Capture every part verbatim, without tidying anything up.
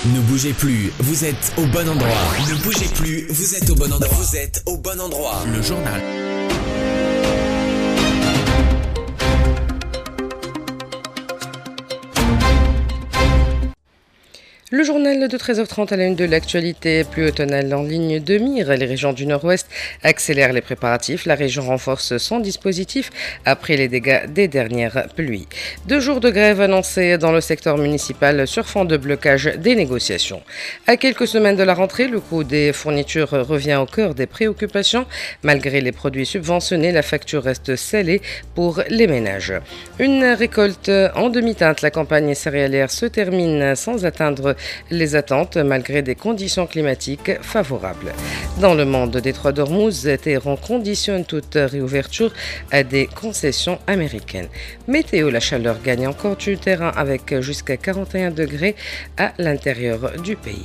Ne bougez plus, vous êtes au bon endroit. Ne bougez plus, vous êtes au bon endroit. Vous êtes au bon endroit. Le journal. Le journal de treize heures trente à la une de l'actualité, pluie automnale en ligne de mire. Les régions du Nord-Ouest accélèrent les préparatifs. La région renforce son dispositif après les dégâts des dernières pluies. Deux jours de grève annoncés dans le secteur municipal sur fond de blocage des négociations. À quelques semaines de la rentrée, le coût des fournitures revient au cœur des préoccupations. Malgré les produits subventionnés, la facture reste salée pour les ménages. Une récolte en demi-teinte, la campagne céréalière se termine sans atteindre les attentes malgré des conditions climatiques favorables. Dans le monde des Trois d'Ormuz, Téhéran conditionne toute réouverture à des concessions américaines. Météo, la chaleur gagne encore du terrain avec jusqu'à quarante et un degrés à l'intérieur du pays.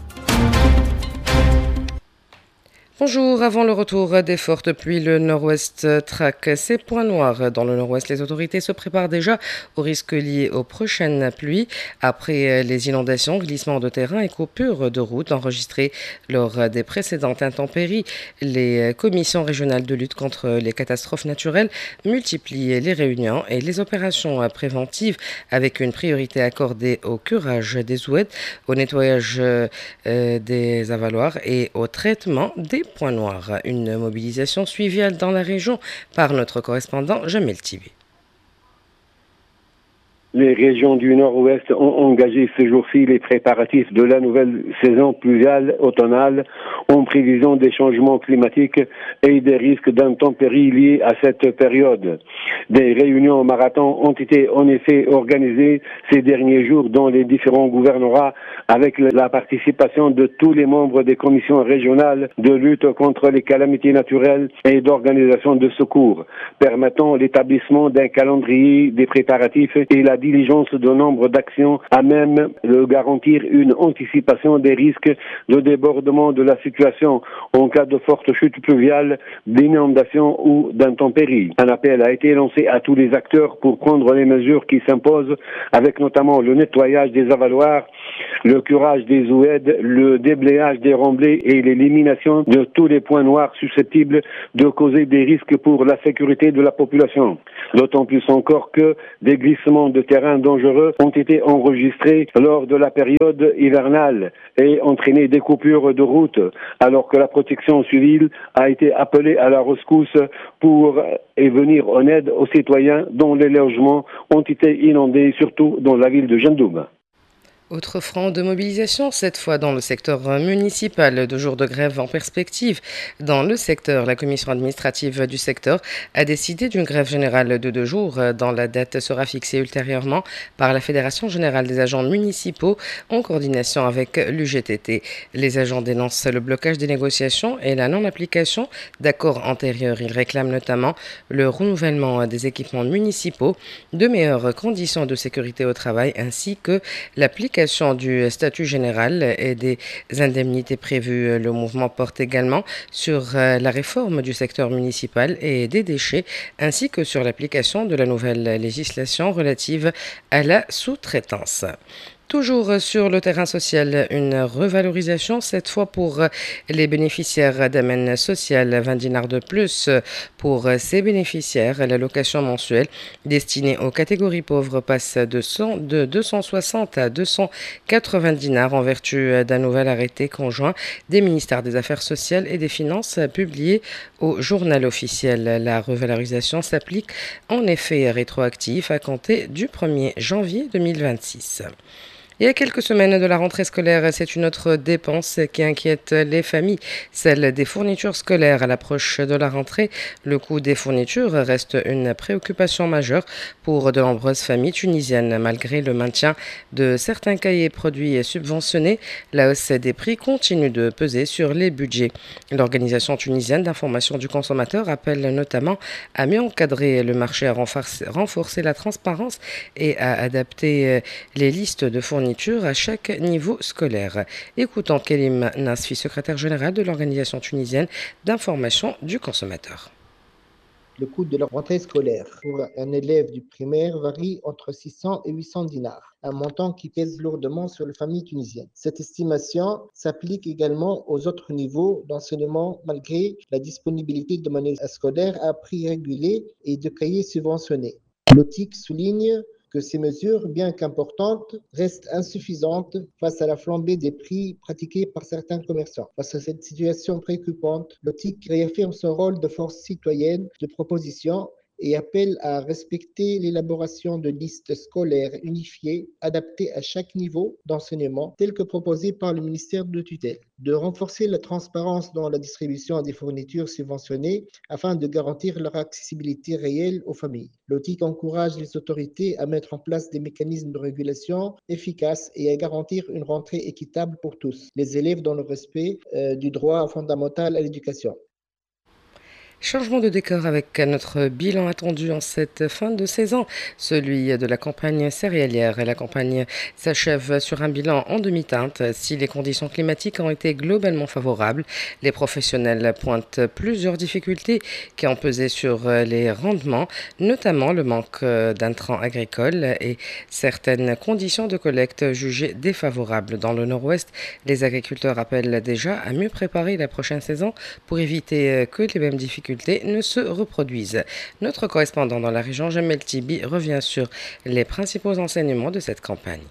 Bonjour, avant le retour des fortes pluies, le Nord-Ouest traque ses points noirs. Dans le Nord-Ouest, les autorités se préparent déjà aux risques liés aux prochaines pluies. Après les inondations, glissements de terrain et coupures de route enregistrés lors des précédentes intempéries, les commissions régionales de lutte contre les catastrophes naturelles multiplient les réunions et les opérations préventives avec une priorité accordée au curage des oueds, au nettoyage euh, des avaloirs et au traitement des points noirs. Une mobilisation suivie dans la région par notre correspondant Jamel Tibi. Les régions du Nord-Ouest ont engagé ce jour-ci les préparatifs de la nouvelle saison pluviale automnale en prévision des changements climatiques et des risques d'intempéries liés à cette période. Des réunions marathon ont été en effet organisées ces derniers jours dans les différents gouvernorats avec la participation de tous les membres des commissions régionales de lutte contre les calamités naturelles et d'organisation de secours, permettant l'établissement d'un calendrier des préparatifs et la diligence de nombre d'actions à même de garantir une anticipation des risques de débordement de la situation en cas de forte chute pluviale, d'inondation ou d'intempéries. Un appel a été lancé à tous les acteurs pour prendre les mesures qui s'imposent, avec notamment le nettoyage des avaloirs, le curage des oueds, le déblayage des remblais et l'élimination de tous les points noirs susceptibles de causer des risques pour la sécurité de la population. D'autant plus encore que des glissements de terrain dangereux ont été enregistrés lors de la période hivernale et entraîné des coupures de route, alors que la protection civile a été appelée à la rescousse pour et venir en aide aux citoyens dont les logements ont été inondés, surtout dans la ville de Gendoum. Autre front de mobilisation, cette fois dans le secteur municipal, deux jours de grève en perspective. Dans le secteur, la commission administrative du secteur a décidé d'une grève générale de deux jours, dont la date sera fixée ultérieurement par la Fédération générale des agents municipaux en coordination avec l'U G T T. Les agents dénoncent le blocage des négociations et la non-application d'accords antérieurs. Ils réclament notamment le renouvellement des équipements municipaux, de meilleures conditions de sécurité au travail ainsi que l'application du statut général et des indemnités prévues. Le mouvement porte également sur la réforme du secteur municipal et des déchets, ainsi que sur l'application de la nouvelle législation relative à la sous-traitance. Toujours sur le terrain social, une revalorisation, cette fois pour les bénéficiaires d'amène sociale, vingt dinars de plus pour ces bénéficiaires. L'allocation mensuelle destinée aux catégories pauvres passe de, cent, de deux cent soixante à deux cent quatre-vingts dinars en vertu d'un nouvel arrêté conjoint des ministères des Affaires sociales et des Finances publié au journal officiel. La revalorisation s'applique en effet rétroactif à compter du premier janvier deux mille vingt-six. Il y a quelques semaines de la rentrée scolaire, c'est une autre dépense qui inquiète les familles, celle des fournitures scolaires. À l'approche de la rentrée, le coût des fournitures reste une préoccupation majeure pour de nombreuses familles tunisiennes. Malgré le maintien de certains cahiers produits subventionnés, la hausse des prix continue de peser sur les budgets. L'Organisation tunisienne d'information du consommateur appelle notamment à mieux encadrer le marché, à renforcer la transparence et à adapter les listes de fournitures à chaque niveau scolaire. Écoutons Kelim Nasfi, secrétaire général de l'Organisation tunisienne d'information du consommateur. Le coût de leur rentrée scolaire pour un élève du primaire varie entre six cents et huit cents dinars, un montant qui pèse lourdement sur les familles tunisiennes. Cette estimation s'applique également aux autres niveaux d'enseignement malgré la disponibilité de monnaie scolaire à prix régulé et de cahiers subventionnés. L'O T I C souligne que ces mesures, bien qu'importantes, restent insuffisantes face à la flambée des prix pratiqués par certains commerçants. Face à cette situation préoccupante, l'O T I C réaffirme son rôle de force citoyenne de proposition et appelle à respecter l'élaboration de listes scolaires unifiées adaptées à chaque niveau d'enseignement, telles que proposées par le ministère de tutelle, de renforcer la transparence dans la distribution des fournitures subventionnées afin de garantir leur accessibilité réelle aux familles. L'O T I C encourage les autorités à mettre en place des mécanismes de régulation efficaces et à garantir une rentrée équitable pour tous, les élèves dans le respect euh, du droit fondamental à l'éducation. Changement de décor avec notre bilan attendu en cette fin de saison, celui de la campagne céréalière. La campagne s'achève sur un bilan en demi-teinte. Si les conditions climatiques ont été globalement favorables, les professionnels pointent plusieurs difficultés qui ont pesé sur les rendements, notamment le manque d'intrants agricoles et certaines conditions de collecte jugées défavorables. Dans le nord-ouest, les agriculteurs appellent déjà à mieux préparer la prochaine saison pour éviter que les mêmes difficultés ne se reproduisent. Notre correspondant dans la région, Jamel Tibi, revient sur les principaux enseignements de cette campagne.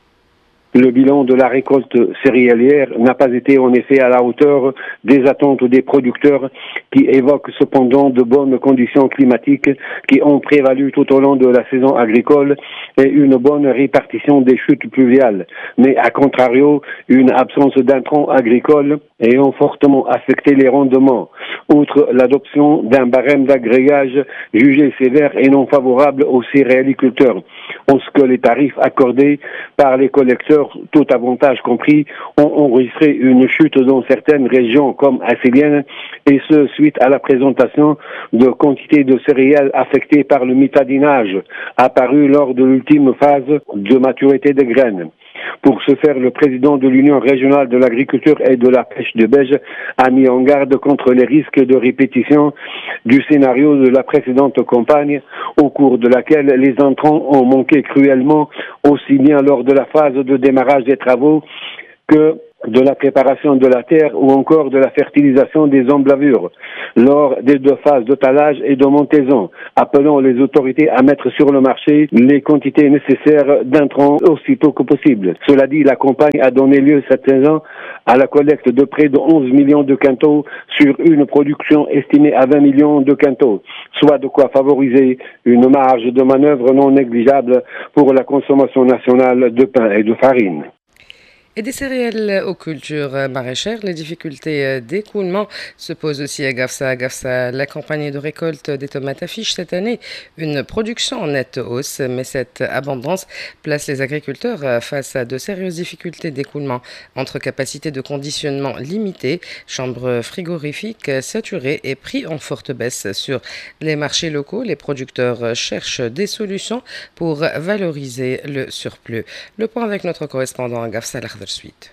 Le bilan de la récolte céréalière n'a pas été en effet à la hauteur des attentes des producteurs qui évoquent cependant de bonnes conditions climatiques qui ont prévalu tout au long de la saison agricole et une bonne répartition des chutes pluviales. Mais à contrario, une absence d'intrants agricoles ayant fortement affecté les rendements. Outre l'adoption d'un barème d'agrégage jugé sévère et non favorable aux céréaliculteurs, en ce que les tarifs accordés par les collecteurs, tout avantage compris, ont enregistré une chute dans certaines régions comme Asselienne, et ce suite à la présentation de quantités de céréales affectées par le mitadinage apparu lors de l'ultime phase de maturité des graines. Pour ce faire, le président de l'Union régionale de l'agriculture et de la pêche de Beige a mis en garde contre les risques de répétition du scénario de la précédente campagne, au cours de laquelle les intrants ont manqué cruellement, aussi bien lors de la phase de démarrage des travaux que de la préparation de la terre ou encore de la fertilisation des emblavures, lors des deux phases de talage et de montaison, appelant les autorités à mettre sur le marché les quantités nécessaires d'intrants aussitôt que possible. Cela dit, la campagne a donné lieu cette saison à la collecte de près de onze millions de quintaux sur une production estimée à vingt millions de quintaux, soit de quoi favoriser une marge de manœuvre non négligeable pour la consommation nationale de pain et de farine. Et des céréales aux cultures maraîchères, les difficultés d'écoulement se posent aussi à Gafsa. À Gafsa, la campagne de récolte des tomates affiche cette année une production en nette hausse, mais cette abondance place les agriculteurs face à de sérieuses difficultés d'écoulement entre capacité de conditionnement limitée, chambres frigorifiques saturées et prix en forte baisse sur les marchés locaux. Les producteurs cherchent des solutions pour valoriser le surplus. Le point avec notre correspondant à Gafsa, suite.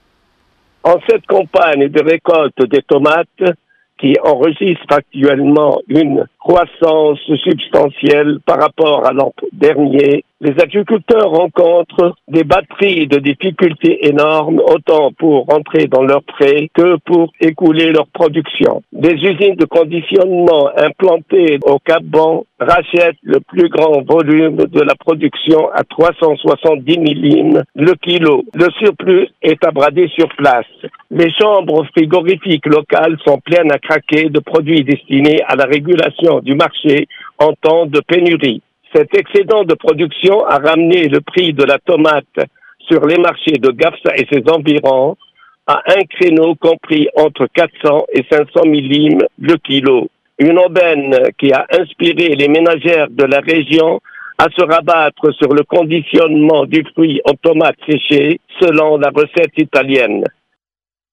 En cette campagne de récolte des tomates qui enregistre actuellement une croissance substantielle par rapport à l'an dernier, les agriculteurs rencontrent des batteries de difficultés énormes, autant pour rentrer dans leurs prêts que pour écouler leur production. Des usines de conditionnement implantées au Cap-Ban rachètent le plus grand volume de la production à trois cent soixante-dix milligrammes le kilo. Le surplus est à brader sur place. Les chambres frigorifiques locales sont pleines à craquer de produits destinés à la régulation du marché en temps de pénurie. Cet excédent de production a ramené le prix de la tomate sur les marchés de Gafsa et ses environs à un créneau compris entre quatre cents et cinq cents milligrammes le kilo. Une aubaine qui a inspiré les ménagères de la région à se rabattre sur le conditionnement du fruit en tomates séchées selon la recette italienne.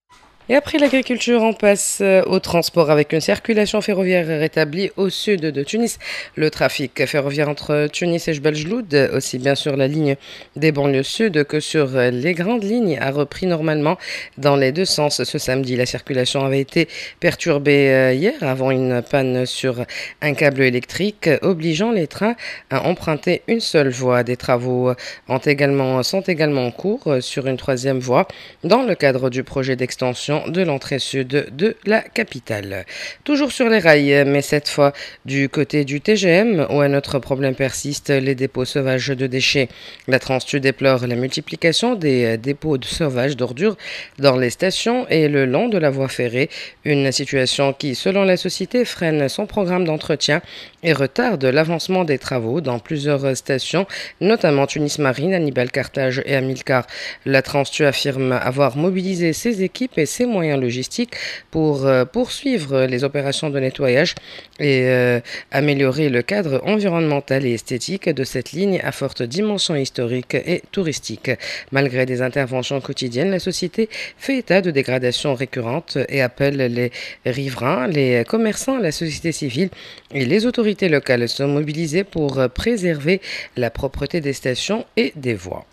Et après l'agriculture, on passe au transport avec une circulation ferroviaire rétablie au sud de Tunis. Le trafic ferroviaire entre Tunis et Jbel-Jloud, aussi bien sur la ligne des banlieues sud que sur les grandes lignes, a repris normalement dans les deux sens ce samedi. La circulation avait été perturbée hier avant une panne sur un câble électrique obligeant les trains à emprunter une seule voie. Des travaux ont également, sont également en cours sur une troisième voie dans le cadre du projet d'extension de l'entrée sud de la capitale. Toujours sur les rails, mais cette fois du côté du T G M, où un autre problème persiste, les dépôts sauvages de déchets. La Transtu déplore la multiplication des dépôts de sauvages d'ordures dans les stations et le long de la voie ferrée, une situation qui, selon la société, freine son programme d'entretien et retarde l'avancement des travaux dans plusieurs stations, notamment Tunis Marine, Hannibal Carthage et Amilcar. La Transtu affirme avoir mobilisé ses équipes et ses moyens logistiques pour euh, poursuivre les opérations de nettoyage et euh, améliorer le cadre environnemental et esthétique de cette ligne à forte dimension historique et touristique. Malgré des interventions quotidiennes, la société fait état de dégradations récurrentes et appelle les riverains, les commerçants, la société civile et les autorités locales à se mobiliser pour préserver la propreté des stations et des voies.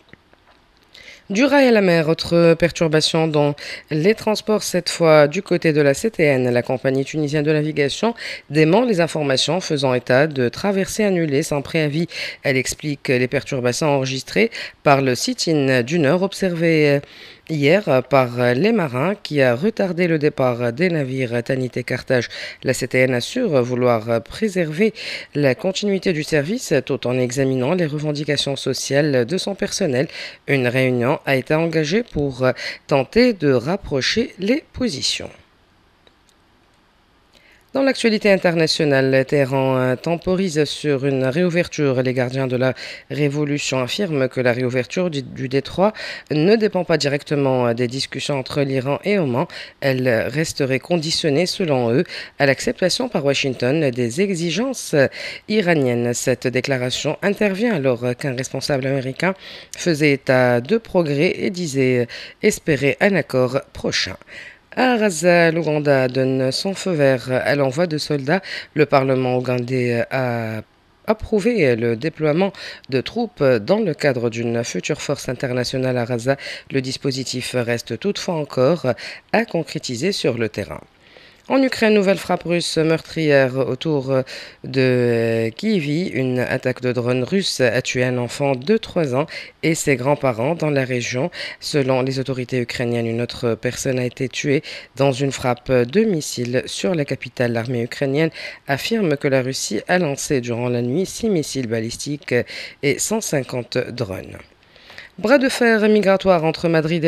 Du rail à la mer, autre perturbation dans les transports, cette fois du côté de la C T N. La compagnie tunisienne de navigation dément les informations faisant état de traversées annulées sans préavis. Elle explique les perturbations enregistrées par le sit-in du Nord observé hier par les marins qui a retardé le départ des navires Tanit et Carthage. La C T N assure vouloir préserver la continuité du service tout en examinant les revendications sociales de son personnel. Une réunion a été engagée pour tenter de rapprocher les positions. Dans l'actualité internationale, Téhéran temporise sur une réouverture. Les gardiens de la révolution affirment que la réouverture du, du détroit ne dépend pas directement des discussions entre l'Iran et Oman. Elle resterait conditionnée, selon eux, à l'acceptation par Washington des exigences iraniennes. Cette déclaration intervient alors qu'un responsable américain faisait état de progrès et disait espérer un accord prochain. À Raza, l'Ouganda donne son feu vert à l'envoi de soldats. Le Parlement ougandais a approuvé le déploiement de troupes dans le cadre d'une future force internationale à Raza. Le dispositif reste toutefois encore à concrétiser sur le terrain. En Ukraine, nouvelle frappe russe meurtrière autour de Kyiv. Une attaque de drone russe a tué un enfant de trois ans et ses grands-parents dans la région. Selon les autorités ukrainiennes, une autre personne a été tuée dans une frappe de missiles sur la capitale. L'armée ukrainienne affirme que la Russie a lancé durant la nuit six missiles balistiques et cent cinquante drones. Bras de fer migratoire entre Madrid et